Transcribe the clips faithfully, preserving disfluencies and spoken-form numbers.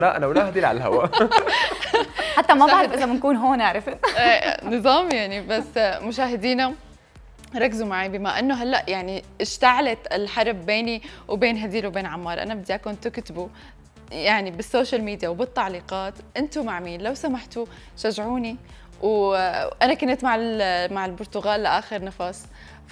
لا انا ولا هدي على الهواء. حتى ما بعرف اذا بنكون هون، عرفت؟ نظام يعني. بس مشاهدينا ركزوا معي، بما انه هلا يعني اشتعلت الحرب بيني وبين هدير وبين عمار، انا بدي اياكم تكتبوا يعني بالسوشيال ميديا وبالتعليقات انتم مع مين لو سمحتوا، شجعوني. وانا كنت مع مع البرتغال لاخر نفس،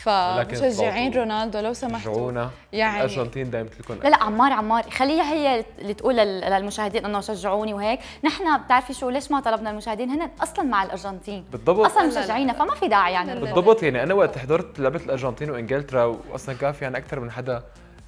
فمشجعين رونالدو لو سمحتوا شجعونا. يعني الارجنتين دائما لكم. لا لا عمار عمار خليها هي اللي تقول للمشاهدين انه شجعوني وهيك. نحن بتعرفي شو ليش ما طلبنا المشاهدين، هن اصلا مع الارجنتين بالضبط، اصلا مشجعينا، فما في داعي يعني. بالضبط. يعني انا وقت حضرت لعبه الارجنتين وانجلترا، واصلا كان في عنا اكثر من حدا،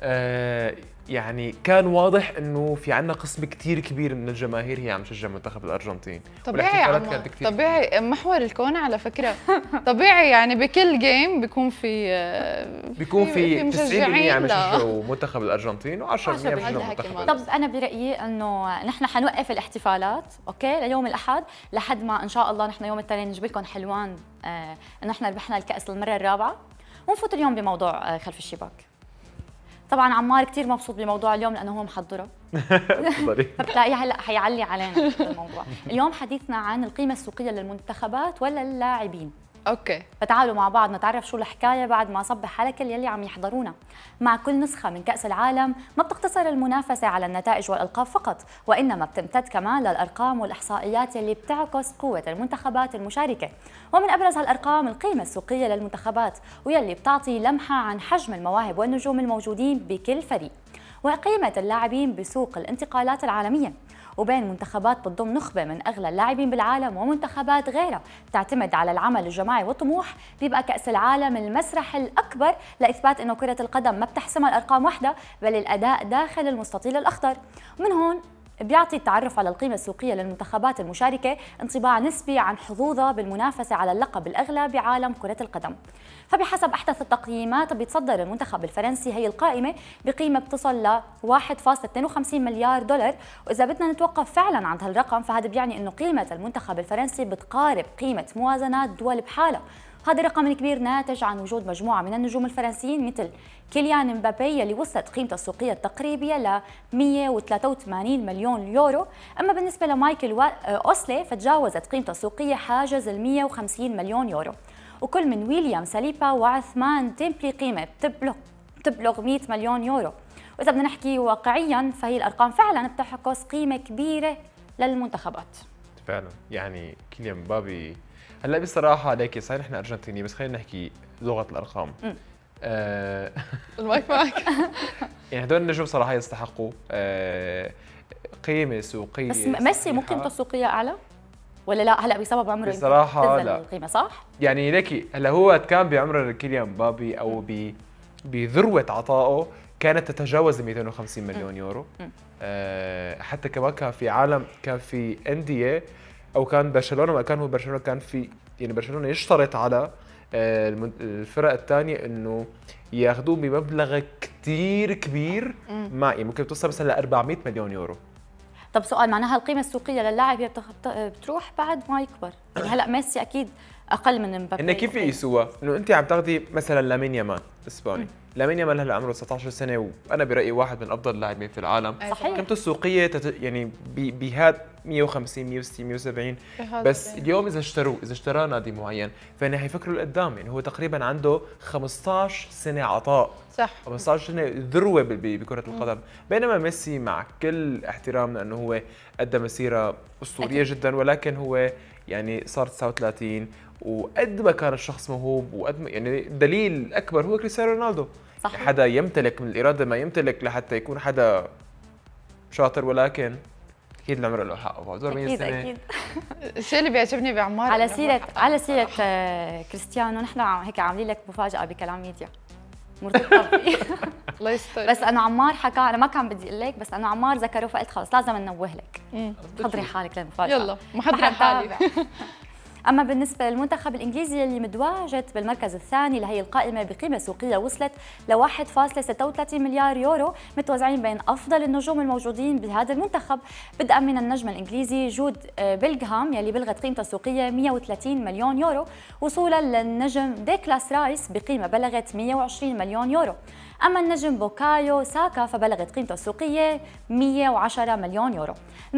آه يعني كان واضح انه في عنا قسم كثير كبير من الجماهير هي عم تشجع منتخب الارجنتين. طبيعي طبيعي محور الكون على فكره. طبيعي يعني بكل جيم بيكون في بيكون في تسعين بالمئة عم يشجعوا منتخب الارجنتين و10% بيشجعوا منتخب. طب انا برايي انه نحن حنوقف الاحتفالات اوكي ليوم الاحد لحد ما ان شاء الله نحن يوم الثاني نجيب لكم حلوان آه انه نحن ربحنا الكاس المره الرابعه، ونفوت اليوم بموضوع آه خلف الشباك. طبعا عمار كثير مبسوط بموضوع اليوم لانه هو محضره. بتلاقيه هلا حيعلي علينا الموضوع. اليوم حديثنا عن القيمه السوقيه للمنتخبات ولا اللاعبين. اوكي، فتعالوا مع بعض نتعرف شو الحكايه بعد ما صبح على كل يلي عم يحضرونا. مع كل نسخه من كاس العالم ما بتقتصر المنافسه على النتائج والالقاب فقط، وانما بتمتد كمان للارقام والاحصائيات يلي بتعكس قوه المنتخبات المشاركه. ومن ابرز هالارقام القيمه السوقيه للمنتخبات، ويلي بتعطي لمحه عن حجم المواهب والنجوم الموجودين بكل فريق، وقيمه اللاعبين بسوق الانتقالات العالميه. وبين منتخبات بتضم نخبة من أغلى اللاعبين بالعالم ومنتخبات غيرها تعتمد على العمل الجماعي والطموح، بيبقى كأس العالم المسرح الأكبر لإثبات أنه كرة القدم ما بتحسمها الأرقام وحدها بل الأداء داخل المستطيل الأخضر. ومن هون بيعطي التعرف على القيمة السوقية للمنتخبات المشاركة انطباع نسبي عن حظوظها بالمنافسة على اللقب الأغلى بعالم كرة القدم. فبحسب أحدث التقييمات بيتصدر المنتخب الفرنسي هي القائمة بقيمة بتصل ل واحد فاصلة اثنين وخمسين مليار دولار، وإذا بدنا نتوقف فعلا عند هالرقم فهذا بيعني أنه قيمة المنتخب الفرنسي بتقارب قيمة موازنات دول بحالها. هذا الرقم الكبير ناتج عن وجود مجموعة من النجوم الفرنسيين مثل كيليان مبابي يلي وصلت قيمته السوقية التقريبية ل مئة وثلاثة وثمانين مليون يورو، أما بالنسبة لمايكل أوسلي فتجاوزت قيمته السوقية حاجز ال مئة وخمسين مليون يورو. وكل من ويليام ساليبا وعثمان ديمبلي قيمة بتبلغ بتبلغ مئة مليون يورو. وإذا بدنا نحكي واقعيا فهي الأرقام فعلا بتعكس قيمة كبيرة للمنتخبات. فعلا يعني كيليان مبابي هلا بصراحه ليك صحيح نحن ارجنتيني بس خلينا نحكي لغه الارقام. آه المايك معك. يعني هدول النجوم صراحه يستحقوا آه قيمه سوقيه. بس ميسي مو قيمته السوقيه اعلى ولا لا؟ هلا بسبب عمره بصراحه لا القيمه صح؟ يعني ليكي هلا هو كان بعمر كيليان مبابي او ب بذروه عطائه كانت تتجاوز مئتين وخمسين مليون يورو. آه حتى كمان كان في عالم كان في انديه او كان برشلونه ما كان هو برشلونه كان في يعني برشلونه يشترط على الفرق الثانيه انه ياخذوه بمبلغ كثير كبير مع يعني ممكن توصل مثلا ل أربعمئة مليون يورو. طب سؤال، معناها القيمه السوقيه للاعب هي بتروح بعد ما يكبر؟ يعني هلا ميسي اكيد اقل من مبابي. انه كيف يقيسوها؟ انه انت عم تاخذي مثلا لامين يامال اسباني، لامين يامال هلا عمره تسعة عشر سنه وانا برايي واحد من افضل اللاعبين في العالم. صحيح. قيمته السوقيه تت... يعني بهاد مئة وخمسين مئة وستين مئة وسبعين، بس اليوم اذا اشتروه اذا اشتراه نادي معين فانه حيفكروا لقدام. يعني هو تقريبا عنده خمسة عشر سنه عطاء، صح، خمسة عشر سنه ذروه بكره القدم. بينما ميسي مع كل احترامنا انه هو قدم مسيره اسطوريه جدا، ولكن هو يعني صار تسعة وثلاثين وقد ما كان الشخص موهوب وقد ما يعني الدليل الاكبر هو كريستيانو رونالدو. صحيح. حدا يمتلك من الاراده ما يمتلك لحتى يكون حدا شاطر، ولكن اكيد العمر له حقه فوق أربعين سنه. اكيد الشيء اللي بيعجبني بعمار على سيره على سيره كريستيانو، نحن هيك عاملين لك مفاجاه بكلام ميديا مرتبطه فيه. الله يستر. بس انه عمار حكى، انا ما كان بدي اقول لك بس انه عمار ذكره فقلت خلص لازم ننوه لك. حضري حالك للمفاجاه. يلا محضره حالي. أما بالنسبة للمنتخب الإنجليزي اللي متواجد بالمركز الثاني اللي هي القائمة بقيمة سوقية وصلت ل واحد فاصلة ستة وثلاثين مليار يورو، متوزعين بين أفضل النجوم الموجودين بهذا المنتخب، بدءا من النجم الإنجليزي جود بيلغهام يلي بلغت قيمته السوقية مئة وثلاثين مليون يورو، وصولا للنجم ديكلاس رايس بقيمة بلغت مئة وعشرين مليون يورو. أما النجم بوكايو ساكا فبلغت قيمته السوقية مئة وعشرة مليون يورو.